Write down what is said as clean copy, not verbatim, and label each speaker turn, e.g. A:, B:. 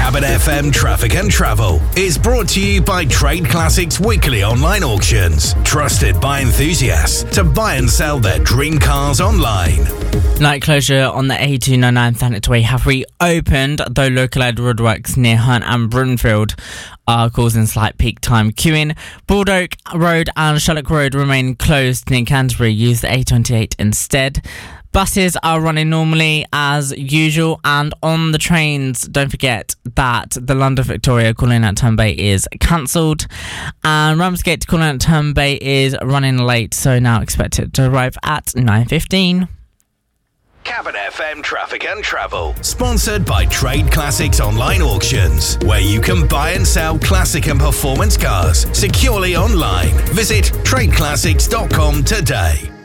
A: Cabin FM Traffic and Travel is brought to you by Trade Classics Weekly Online Auctions. Trusted by enthusiasts to buy and sell their dream cars online.
B: Night closure on the A299 Thanet have reopened, though localised roadworks near Hunt and Brunfield are causing slight peak time queuing. Baldock Road and Sherlock Road remain closed near Canterbury. Use the A28 instead. Buses are running normally as usual, and on the trains, don't forget that the London Victoria calling at Turnbay is cancelled, and Ramsgate calling at Turnbay is running late, so now expected to arrive at 9:15.
A: Cabin FM Traffic and Travel, sponsored by Trade Classics Online Auctions, where you can buy and sell classic and performance cars securely online. Visit tradeclassics.com today.